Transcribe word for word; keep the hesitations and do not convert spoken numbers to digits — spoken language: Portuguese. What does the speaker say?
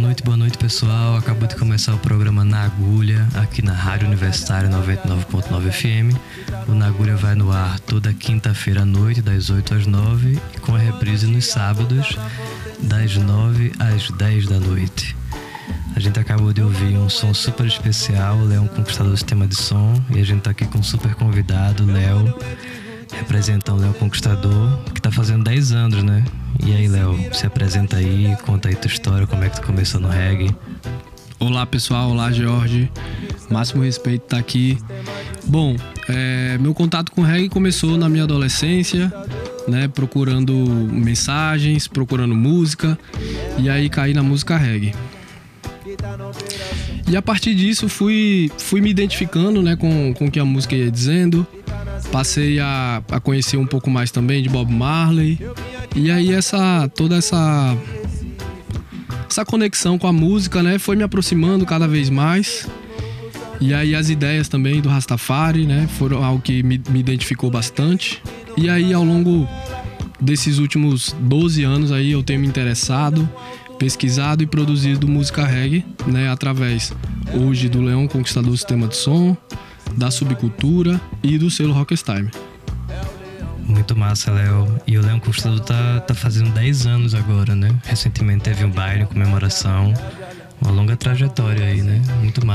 noite, boa noite, pessoal. Acabou de começar o programa Na Agulha, aqui na Rádio Universitária noventa e nove ponto nove F M. O Na Agulha vai no ar toda quinta-feira à noite, das oito às nove, e com a reprise nos sábados, das nove às dez da noite. A gente acabou de ouvir um som super especial, o Leão Conquistador do Sistema de Som, e a gente tá aqui com um super convidado, o Léo, representando o Leão Conquistador, que tá fazendo dez anos, né? E aí, Léo, se apresenta aí, conta aí tua história, como é que tu começou no reggae. Olá, pessoal. Olá, Jorge. Máximo respeito estar aqui. Bom, é, meu contato com reggae começou na minha adolescência, né? Procurando mensagens, procurando música, e aí caí na música reggae. E a partir disso fui, fui me identificando, né, com, com o que a música ia dizendo. Passei a, a conhecer um pouco mais também de Bob Marley. E aí essa, toda essa, essa conexão com a música, né, foi me aproximando cada vez mais. E aí as ideias também do Rastafari, né, foram algo que me, me identificou bastante. E aí ao longo desses últimos doze anos aí eu tenho me interessado, pesquisado e produzido música reggae, né, através hoje do Leão Conquistador do Sistema de Som, da Subcultura e do selo Rockstime. Muito massa, Léo. E o Leão Conquistador tá, tá fazendo dez anos agora, né? Recentemente teve um baile em comemoração, uma longa trajetória aí, né? Muito massa.